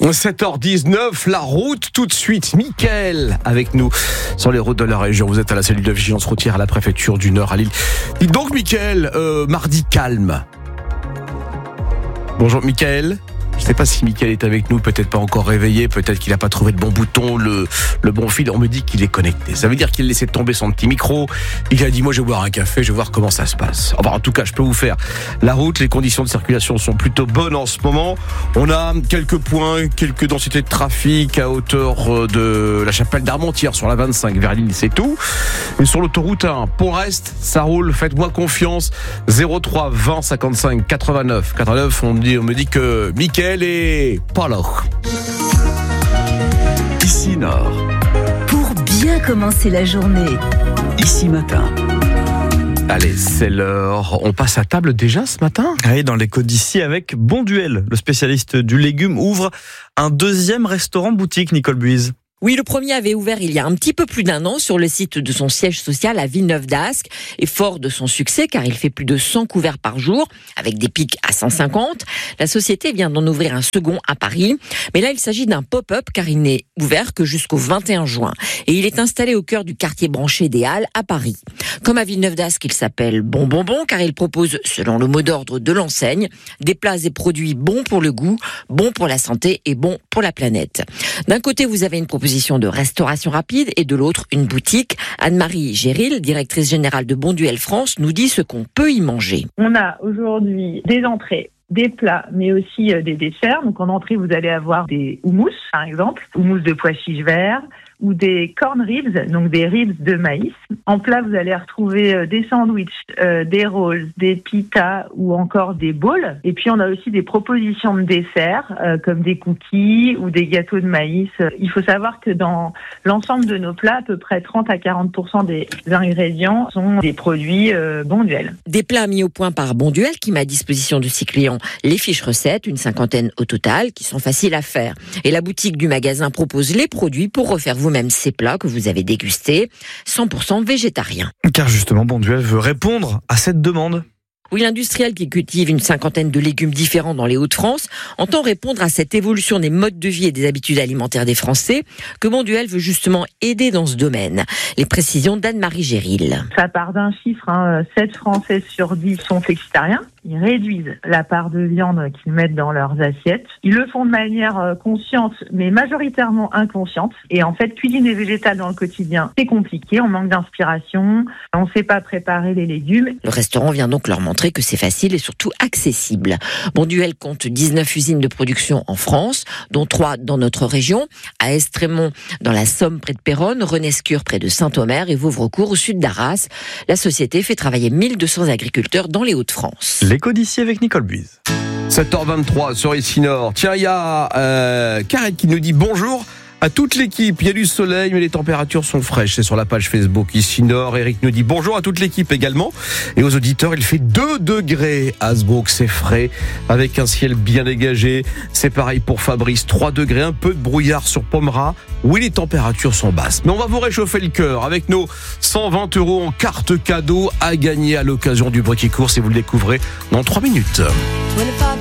7h19, la route tout de suite. Mickaël avec nous sur les routes de la région. Vous êtes à la cellule de vigilance routière à la préfecture du Nord à Lille. Dites donc Mickaël, mardi calme. Bonjour Mickaël. Je ne sais pas si Mickaël est avec nous, peut-être pas encore réveillé, peut-être qu'il n'a pas trouvé le bon bouton, le bon fil. On me dit qu'il est connecté. Ça veut dire qu'il a laissé tomber son petit micro. Il a dit, moi je vais boire un café, je vais voir comment ça se passe. Enfin, en tout cas, je peux vous faire la route. Les conditions de circulation sont plutôt bonnes en ce moment. On a quelques points, quelques densités de trafic à hauteur de la Chapelle d'Armentières sur la 25 vers Lille, c'est tout. Et sur l'autoroute 1, pour le reste, ça roule. Faites-moi confiance. 03 20 55 89 89. On me dit que Mickaël et Polo. Ici Nord. Pour bien commencer la journée. Ici Matin. Allez, c'est l'heure. On passe à table déjà ce matin ? Oui, dans les côtes d'ici avec Bonduel, le spécialiste du légume, ouvre un deuxième restaurant-boutique, Nicole Buise. Oui, le premier avait ouvert il y a un petit peu plus d'1 an sur le site de son siège social à Villeneuve-d'Ascq. Et fort de son succès, car il fait plus de 100 couverts par jour, avec des pics à 150, la société vient d'en ouvrir un second à Paris. Mais là, il s'agit d'un pop-up, car il n'est ouvert que jusqu'au 21 juin. Et il est installé au cœur du quartier branché des Halles à Paris. Comme à Villeneuve-d'Ascq, il s'appelle Bon Bonbon, car il propose, selon le mot d'ordre de l'enseigne, des plats et produits bons pour le goût, bons pour la santé et bons pour la planète. D'un côté, vous avez une proposition de restauration rapide et de l'autre, une boutique. Anne-Marie Géril, directrice générale de Bonduel France, nous dit ce qu'on peut y manger. On a aujourd'hui des entrées, des plats, mais aussi des desserts. Donc en entrée, vous allez avoir des houmous, par exemple, houmous de pois chiches verts, ou des corn ribs, donc des ribs de maïs. En plat, vous allez retrouver des sandwichs, des rolls, des pitas ou encore des bowls. Et puis, on a aussi des propositions de desserts, comme des cookies ou des gâteaux de maïs. Il faut savoir que dans l'ensemble de nos plats, à peu près 30 à 40% des ingrédients sont des produits Bonduel. Des plats mis au point par Bonduel, qui met à disposition de ses clients les fiches recettes, une cinquantaine au total, qui sont faciles à faire. Et la boutique du magasin propose les produits pour refaire vous-même ces plats que vous avez dégustés, 100% végétariens. Car justement, Bonduel veut répondre à cette demande. Oui, l'industriel qui cultive une cinquantaine de légumes différents dans les Hauts-de-France entend répondre à cette évolution des modes de vie et des habitudes alimentaires des Français que Bonduel veut justement aider dans ce domaine. Les précisions d'Anne-Marie Géril. Ça part d'un chiffre, 7 Français sur 10 sont flexitariens. Ils réduisent la part de viande qu'ils mettent dans leurs assiettes. Ils le font de manière consciente, mais majoritairement inconsciente. Et en fait, cuisiner végétal dans le quotidien, c'est compliqué. On manque d'inspiration. On ne sait pas préparer les légumes. Le restaurant vient donc leur montrer que c'est facile et surtout accessible. Bonduel compte 19 usines de production en France, dont 3 dans notre région, à Estrémont dans la Somme près de Péronne, Renescure près de Saint-Omer et Vauvrecourt au sud d'Arras. La société fait travailler 1200 agriculteurs dans les Hauts-de-France. L'écho d'ici avec Nicole Buise. 7h23 sur Ici Nord. Tiens, il y a Karen qui nous dit bonjour à toute l'équipe. Il y a du soleil, mais les températures sont fraîches. C'est sur la page Facebook Ici Nord. Eric nous dit bonjour à toute l'équipe également. Et aux auditeurs, il fait 2 degrés à Hasbrook. C'est frais, avec un ciel bien dégagé. C'est pareil pour Fabrice. 3 degrés, un peu de brouillard sur Pomerat. Oui, les températures sont basses. Mais on va vous réchauffer le cœur avec nos 120 € en carte cadeau à gagner à l'occasion du Brichy Course. Et vous le découvrez dans 3 minutes.